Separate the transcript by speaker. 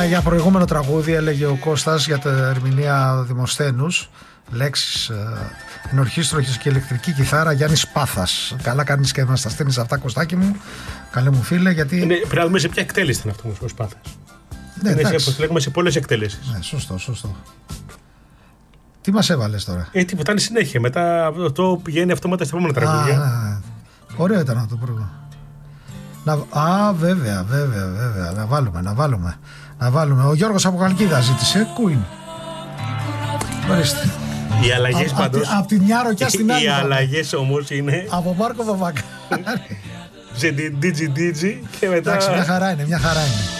Speaker 1: για προηγούμενο τραγούδι έλεγε ο Κώστας για την ερμηνεία Δημοσθένους. Λέξεις ενορχήστροχης και ηλεκτρική κιθάρα Γιάννης Πάθας. Καλά κάνεις και μας τα στέλνεις αυτά, Κωστάκη μου. Καλέ μου φίλε, γιατί.
Speaker 2: Πρέπει να δούμε σε ποια εκτέλεση είναι αυτό ο Πάθας.
Speaker 1: Ναι,
Speaker 2: όπως λέγουμε σε πολλές εκτελέσεις.
Speaker 1: Ναι, σωστό. Τι μας έβαλες τώρα?
Speaker 2: Τίποτα είναι συνέχεια. Μετά αυτό πηγαίνει αυτόματα στα επόμενα τραγούδια.
Speaker 1: Ναι. Ωραίο ήταν αυτό το πρώτο. Βέβαια. Να βάλουμε. Ο Γιώργος από Χαλκίδα ζήτησε Queen. Ορίστε.
Speaker 2: Οι αλλαγές πάντως.
Speaker 1: Από τη μια ροκιά στην άλλη.
Speaker 2: Οι αλλαγές όμως είναι.
Speaker 1: Από Μάρκο Βαβακάρη.
Speaker 2: Σε DG και μετά.
Speaker 1: Εντάξει, μια χαρά είναι.